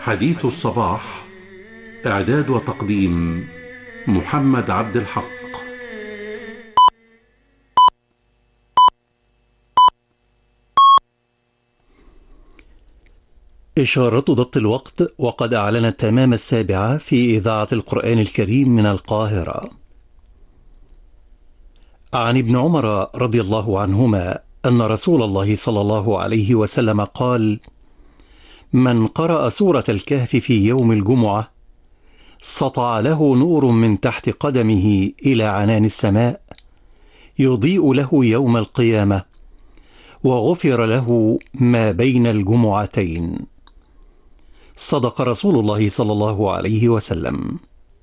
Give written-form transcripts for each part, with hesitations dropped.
حديث الصباح. إعداد وتقديم محمد عبد الحق. إشارة ضبط الوقت، وقد أعلنت تمام 7 في إذاعة القرآن الكريم من القاهرة. عن ابن عمر رضي الله عنهما أن رسول الله صلى الله عليه وسلم قال: من قرأ سورة الكهف في يوم الجمعة سطع له نور من تحت قدمه إلى عنان السماء يضيء له يوم القيامة، وغفر له ما بين الجمعتين. صدق رسول الله صلى الله عليه وسلم.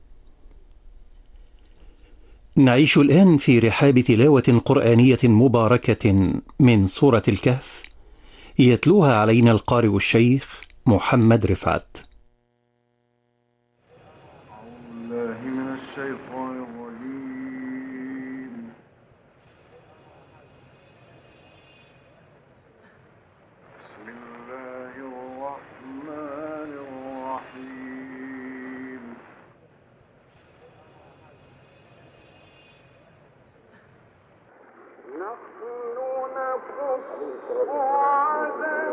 نعيش الآن في رحاب تلاوة قرآنية مباركة من سورة الكهف، يتلوها علينا القارئ الشيخ محمد رفعت. نحن نقص عليك